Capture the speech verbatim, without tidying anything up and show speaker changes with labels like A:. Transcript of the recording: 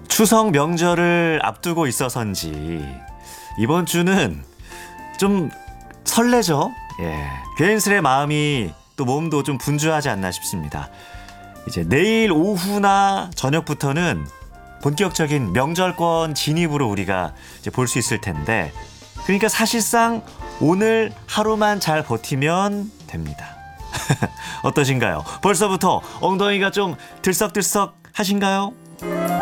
A: 추석 명절을 앞두고 있어서인지 이번 주는 좀 설레죠? 예. 괜스레 마음이 또 몸도 좀 분주하지 않나 싶습니다. 이제 내일 오후나 저녁부터는 본격적인 명절권 진입으로 우리가 이제 볼 수 있을 텐데, 그러니까 사실상 오늘 하루만 잘 버티면 됩니다. 어떠신가요? 벌써부터 엉덩이가 좀 들썩들썩 하신가요?